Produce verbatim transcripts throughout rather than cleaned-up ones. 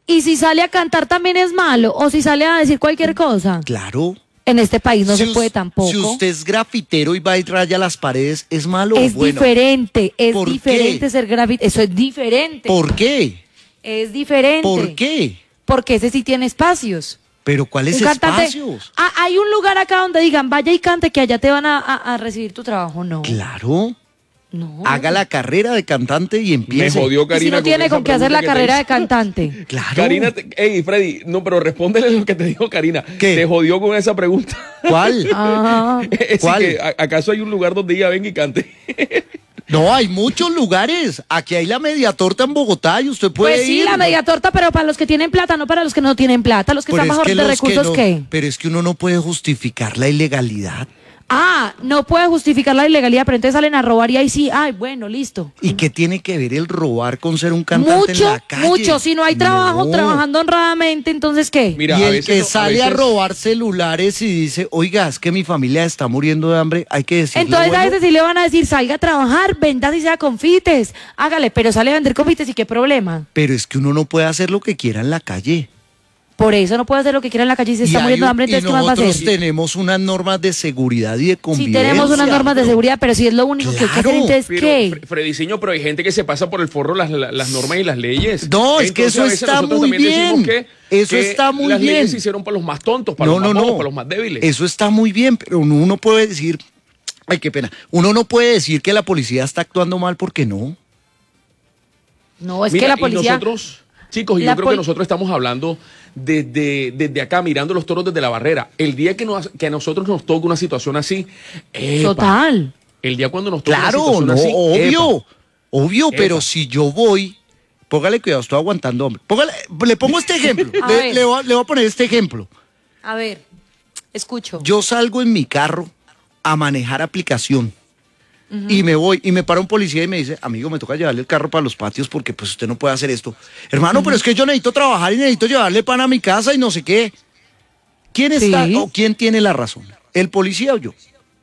Y si sale a cantar también es malo, o si sale a decir cualquier cosa. Claro. En este país no si se puede tampoco. Si usted es grafitero y va y raya las paredes, ¿es malo es o bueno? diferente, es ¿Por diferente qué? ser grafitero, eso es diferente. ¿Por qué? Es diferente. ¿Por qué? Porque ese sí tiene espacios. ¿Pero cuáles Un cantante- espacios? Ah, hay un lugar acá donde digan, vaya y cante que allá te van a, a- a recibir tu trabajo, no. Claro. No. Haga la carrera de cantante y Me empiece. jodió Y Karina. si no tiene esa con qué hacer pregunta la que te carrera de hizo. cantante. Claro. Karina, te- ey, Freddy, no, pero respóndele lo que te dijo Karina. ¿Qué? Te jodió con esa pregunta. ¿Cuál? Ah. Es ¿Cuál? que, ¿a- ¿acaso hay un lugar donde ella venga y cante? No, hay muchos lugares. Aquí hay la media torta en Bogotá y usted puede Pues sí, ir. la media torta, pero para los que tienen plata, no para los que no tienen plata. Los que Pero están es mejor que de los que recursos, no- ¿qué? Pero es que uno no puede justificar la ilegalidad. Ah, no puede justificar la ilegalidad, pero entonces salen a robar y ahí sí, ay, bueno, listo. ¿Y qué tiene que ver el robar con ser un cantante en Mucho, la calle? mucho. Si no hay trabajo, No. trabajando honradamente, entonces ¿qué? Mira, y a el veces que no- a sale a, veces- robar celulares y dice, oiga, es que mi familia está muriendo de hambre, hay que decirle. Entonces a bueno, veces sí le van a decir, salga a trabajar, venda si sea confites, hágale, pero sale a vender confites y qué problema. pero es que uno no puede hacer lo que quiera en la calle. Por eso no puede hacer lo que quiera en la calle y se Y está hay muriendo de un- hambre, y entonces ¿qué más va a nosotros hacer? tenemos unas normas de seguridad y de Sí convivencia. tenemos unas normas de seguridad, pero si es lo único que hay que hacer, Claro. entonces Pero, ¿qué? Fre- Frediciño, pero hay gente que se pasa por el forro las, las, las normas y las leyes. No, es que Entonces, eso a veces está nosotros muy también decimos bien. que- Eso que está muy las bien. leyes se hicieron para los más tontos, para No, los más no, bobos, no. para los más débiles. Eso está muy bien, pero uno puede decir, ay, qué pena, uno no puede decir que la policía está actuando mal porque no. No, es Mira, que la y policía... nosotros, chicos, y la yo creo pol- que nosotros estamos hablando desde, desde acá, mirando los toros desde la barrera. El día que, nos, que a nosotros nos toca una situación así, epa, Total. el día cuando nos toca Claro, una situación no, así, obvio, epa. obvio, Epa. pero si yo voy, póngale cuidado, estoy aguantando, hombre. Póngale, le pongo este ejemplo, A le, ver. le voy a, le voy a poner este ejemplo. A ver, escucho. Yo salgo en mi carro a manejar aplicación. Y me voy, y me para un policía y me dice, amigo, me toca llevarle el carro para los patios porque pues usted no puede hacer esto. Hermano, pero es que yo necesito trabajar y necesito llevarle pan a mi casa y no sé qué. ¿Quién está, Sí. o quién tiene la razón? ¿El policía o yo?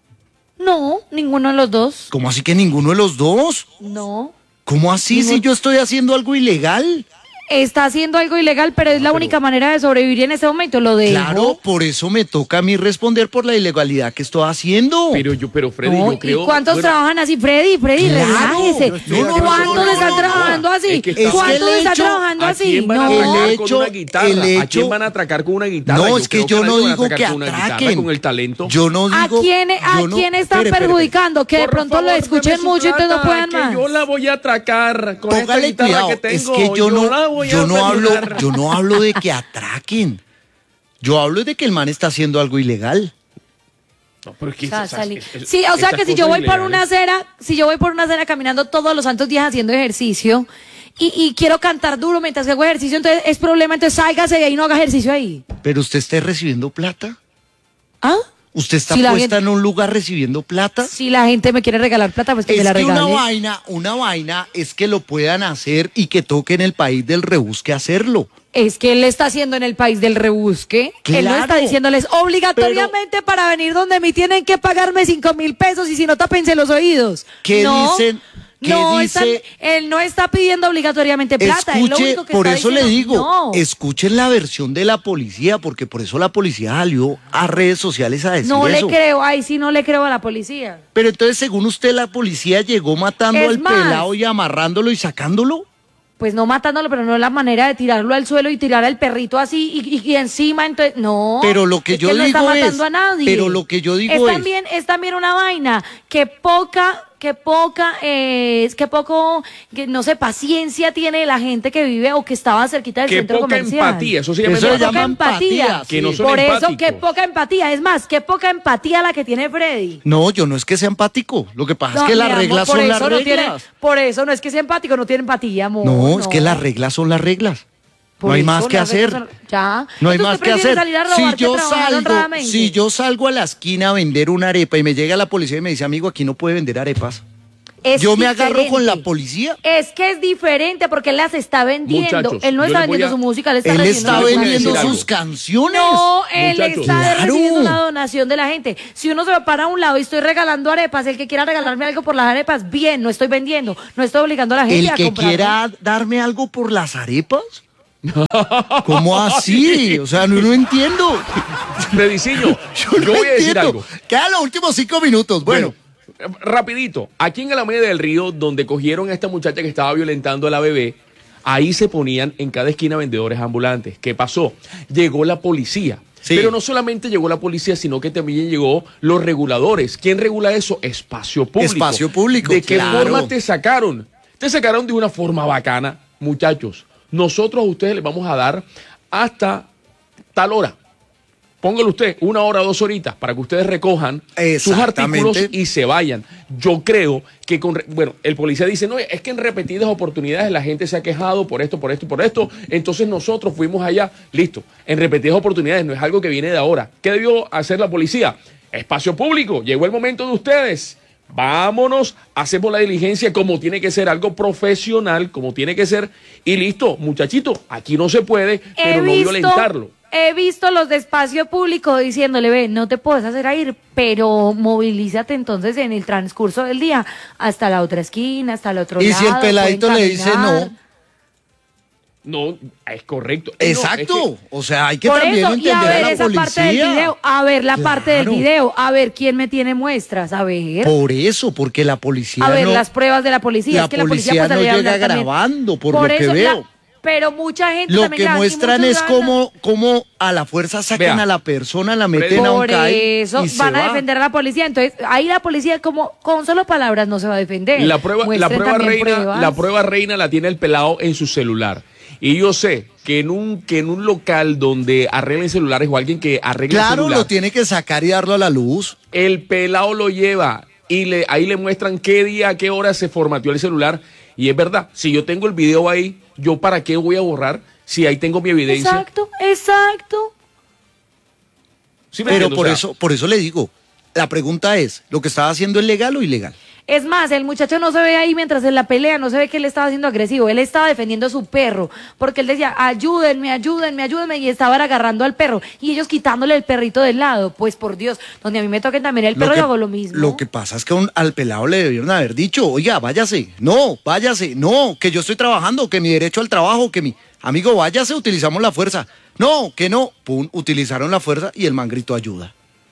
No, ninguno de los dos. ¿Cómo así que ninguno de los dos? No. ¿Cómo así si Ninguno. yo estoy haciendo algo ilegal? Está haciendo algo ilegal, pero es la única manera de sobrevivir en este momento. Lo dejo. Claro, por eso me toca a mí responder por la ilegalidad que estoy haciendo. Pero yo, pero Freddy, No, yo creo... ¿y cuántos bueno, trabajan así, Freddy? Freddy, Claro, relájese. no estoy- no, no, ¿Cuántos no, no, están no, trabajando no. así? Es que está- Es que ¿Cuántos el están hecho- trabajando ¿A así? quién van a No. atracar El con hecho- una guitarra? el ¿A hecho- quién van a atracar con una guitarra? No, Yo es que creo yo nadie no va a digo atracar que con una guitarra, atraquen. con el talento. Yo no ¿A digo. quién, a yo no- quién están espere, espere, espere. perjudicando? Que de Por pronto favor, lo escuchen deme su mucho y entonces no plata, puedan que más. yo la voy a atracar con esta Póngale guitarra cuidado, que es tengo. que yo no, la voy a yo no hablo, perjudicar. yo no hablo de que atraquen. Yo hablo de que el man está haciendo algo ilegal. No, pero es que O sea, esas- salí- es- es- Sí, o sea estas que si yo cosas voy por una ilegales- acera, si yo voy por una acera caminando todos los santos días haciendo ejercicio y, y quiero cantar duro mientras que hago ejercicio, entonces es problema, entonces sálgase de ahí y no haga ejercicio ahí. Pero usted está recibiendo plata. ¿Ah? ¿Usted está Si la puesta gente- en un lugar recibiendo plata? Si la gente me quiere regalar plata, pues que Es me la que regale. una vaina, una vaina es que lo puedan hacer y que toque en el país del rebusque hacerlo. Es que él le está haciendo en el país del rebusque. Él no Claro. está diciéndoles obligatoriamente para venir donde me tienen que pagarme cinco mil pesos y si no, tápense los oídos. ¿Qué No, dicen? ¿Qué no, dice? están- él no está pidiendo obligatoriamente plata. él lo Escuche, único que por está eso le diciendo, digo, no. escuchen la versión de la policía, porque por eso la policía salió a redes sociales a decir No eso. le creo, ay, sí, no le creo a la policía. Pero entonces, según usted, la policía llegó matando Es al más. pelado y amarrándolo y sacándolo. Pues no matándolo, pero no es la manera de tirarlo al suelo y tirar al perrito así y, y- y encima, entonces, no. Pero lo que es yo él no digo está es- matando a nadie. pero lo que yo digo es es- también es también una vaina que poca que poca eh, es que poco que no sé paciencia tiene la gente que vive o que estaba cerquita del Qué centro poca comercial. empatía, eso se llama Eso Qué se empatía. poca llama empatía. empatía, Que no sí. son Por eso, empáticos. qué poca empatía. Es más, qué poca empatía la que tiene Freddy. No, yo no es que sea empático. Lo que pasa No, es que mi las amor, reglas por son las eso no tiene- reglas. por eso no es que sea empático, no tiene empatía, amor. No, es que las reglas son las reglas. Por no hay eso más que las hacer. reglas son- Ya. No hay Entonces, más ¿usted que prefiere hacer. salir a Si robar que yo trabajar salgo, honradamente? si yo salgo a la esquina a vender una arepa y me llega la policía y me dice, amigo, aquí no puede vender arepas. Es yo me agarro diferente. con la policía. Es que es diferente porque él las está vendiendo. Muchachos, él no yo está les voy vendiendo a- su música, él está Él recibiendo está yo les voy a vendiendo decir sus algo. canciones. No, él Muchachos. está Claro. recibiendo una donación de la gente. Si uno se va para un lado y estoy regalando arepas, el que quiera regalarme algo por las arepas, bien, no estoy vendiendo, no estoy obligando a la gente El a que comprarme. quiera darme algo por las arepas, ¿Cómo así? O sea, no, no entiendo. Frediciño, Yo, no yo voy a decir entiendo. algo. Quedan los últimos cinco minutos. Bueno. Bueno, rapidito. Aquí en Alameda del Río, donde cogieron a esta muchacha que estaba violentando a la bebé, ahí se ponían en cada esquina vendedores ambulantes. ¿Qué pasó? Llegó la policía. Sí. Pero no solamente llegó la policía, sino que también llegó los reguladores. ¿Quién regula eso? Espacio público. Espacio público, ¿De qué claro. forma te sacaron? Te sacaron de una forma bacana. Muchachos, nosotros a ustedes les vamos a dar hasta tal hora. Póngale usted una hora, dos horitas para que ustedes recojan sus artículos y se vayan. Yo creo que con... Bueno, el policía dice, no, es que en repetidas oportunidades la gente se ha quejado por esto, por esto y por esto. Entonces nosotros fuimos allá. Listo. En repetidas oportunidades no es algo que viene de ahora. ¿Qué debió hacer la policía? Espacio público. Llegó el momento de ustedes. Vámonos, hacemos la diligencia como tiene que ser, algo profesional, como tiene que ser. Y listo, muchachito, aquí no se puede, pero no violentarlo. He visto los de espacio público diciéndole, ve, no te puedes hacer a ir, pero movilízate entonces en el transcurso del día hasta la otra esquina, hasta el otro Y lado. si el peladito le dice no. No, es correcto. Exacto. No, es que... O sea, hay que Por también eso, entender y a ver a la esa policía. parte del video, a ver la Claro. parte del video, a ver quién me tiene muestras, a ver. Por eso, porque la policía A ver, no, las pruebas de la policía. la es que la policía policía pues, no sale a llega hablar también. grabando, por, Por lo que eso, veo. la- pero mucha gente Lo también que graba, aquí muestran muchos es graban. cómo, cómo a la fuerza sacan Vea. a la persona, la meten a un Por C A I eso y se van a va. defender a la policía. Entonces, ahí la policía como con solo palabras no se va a defender. La prueba, la Muestren prueba también reina, pruebas. la prueba reina la tiene el pelado en su celular. Y yo sé que en un, que en un local donde arreglen celulares o alguien que arregle Claro, celular, lo tiene que sacar y darlo a la luz. el pelado lo lleva y le, ahí le muestran qué día, a qué hora se formateó el celular. Y es verdad, si yo tengo el video ahí, ¿yo para qué voy a borrar si ahí tengo mi evidencia? Exacto, exacto. ¿Sí me Pero entiendo? por O sea, eso, por eso le digo, la pregunta es, ¿lo que estaba haciendo es legal o ilegal? Es más, el muchacho no se ve ahí mientras en la pelea, no se ve que él estaba siendo agresivo, él estaba defendiendo a su perro, porque él decía, ayúdenme, ayúdenme, ayúdenme, y estaban agarrando al perro, y ellos quitándole el perrito del lado, pues por Dios, donde a mí me toquen también el perro, que, yo hago lo mismo. Lo que pasa es que un- al pelado le debieron haber dicho, oiga, váyase, no, váyase, no, que yo estoy trabajando, que mi derecho al trabajo, que mi amigo, váyase, utilizamos la fuerza. No, que no, pum, utilizaron la fuerza y el man gritó ayuda.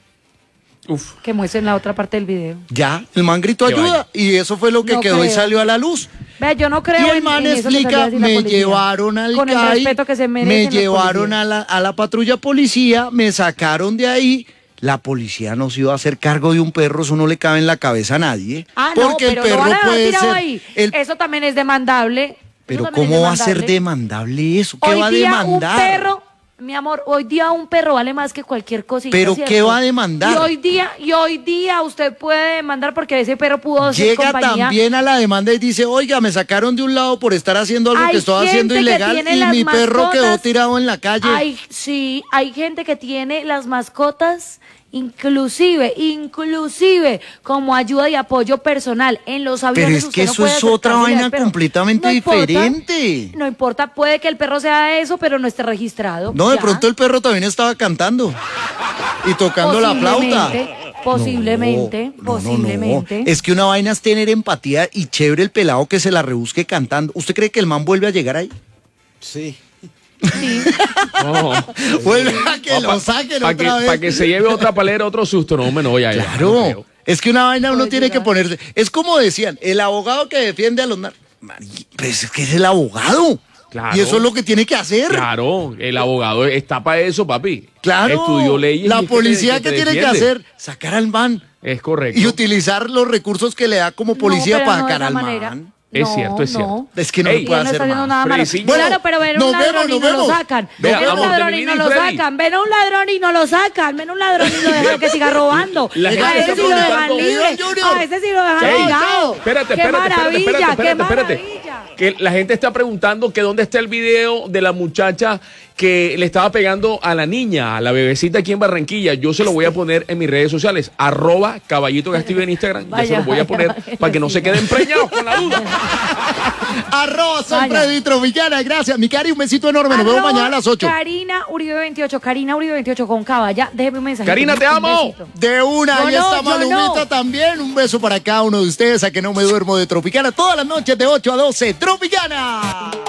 uf. Que muestren la otra parte del video. Ya, el man gritó Que ayuda vaya. y eso fue lo que No quedó y creo. salió a la luz. Vea, yo no creo Y el en, man en eso que salió explica, a decir la me policía. llevaron al Con el C A I, respeto que se me merecen los llevaron policías. a la, a la patrulla policía, me sacaron de ahí. La policía no se iba a hacer cargo de un perro, eso no le cabe en la cabeza a nadie. Ah, no, porque pero el lo perro van a dejar puede tirado ser. ahí. el- Eso también es demandable. Eso pero también es ¿cómo va a ser demandable. demandable eso? ¿Qué Hoy va a día demandar? un perro, mi amor, hoy día un perro vale más que cualquier cosita. ¿Pero ¿cierto? qué va a demandar? Y hoy día, y hoy día usted puede demandar porque ese perro pudo ser Llega compañía. también a la demanda y dice, oiga, me sacaron de un lado por estar haciendo algo Hay que estaba haciendo gente que ilegal tiene y las mi perro quedó mascotas. tirado en la calle. Hay, sí, hay gente que tiene las mascotas, inclusive, inclusive, como ayuda y apoyo personal en los aviones. Pero es usted que no eso puede es otra acercársele al vaina perro. completamente No importa, diferente. No importa, puede que el perro sea eso, pero no esté registrado. No, de ya. pronto el perro también estaba cantando y tocando la flauta. Posiblemente, No, no, no, no. posiblemente. Es que una vaina es tener empatía y chévere el pelado que se la rebusque cantando. ¿Usted cree que el man vuelve a llegar ahí? Sí. Sí. No. Vuelve a que lo Para saquen que, otra vez. pa' que se lleve otra palera, otro susto. No, hombre, no, ya, ya, no Claro. creo. Es que una vaina uno Puede tiene que llegar. ponerse. Es como decían, el abogado que defiende a los nar... Mari- Pues es que es el abogado. Claro. Y eso es lo que tiene que hacer. Claro, el abogado está para eso, papi. Claro. Estudió leyes. La y es que policía te- que te tiene que defiende. hacer, sacar al man Es correcto. y utilizar los recursos que le da como policía No, pero para no de sacar esa al manera. man. Es cierto, es cierto. Es que no Ey, se puede Y él no hacer está haciendo más. nada malo. Frediciño. Claro, pero ven Nos un ladrón vemos, y nos no lo vemos. sacan. Vea, Ven un vamos, ladrón y termina no y lo Freddy. sacan. Ven a un ladrón y no lo sacan. Ven a un ladrón y lo dejan que siga robando. La gente A ese está sí lo dejan preguntando- libre. Junior. A ese sí lo dejan Ey, ligado. espérate, Qué espérate, espérate, maravilla, espérate, qué espérate, espérate. maravilla. Que la gente está preguntando que dónde está el video de la muchacha que le estaba pegando a la niña, a la bebecita aquí en Barranquilla. Yo se lo voy a poner en mis redes sociales, arroba Caballito Castillo en Instagram. Yo se Vaya, lo voy a vaya, poner vaya, para que no se vaya. queden preñados con la duda. Arroba Soy Vaya. Freddy Trovillana, gracias. Mi cari, un besito enorme. Nos vemos Arroba mañana a las ocho. Karina Uribe veintiocho, Karina Uribe veintiocho con Cava. Ya, déjeme un mensaje. Karina, te Un amo. besito. De una, Yo ahí no, está yo Malumita no. también. Un beso para cada uno de ustedes, a que no me duermo de Tropicana. Todas las noches de ocho a doce, Tropicana.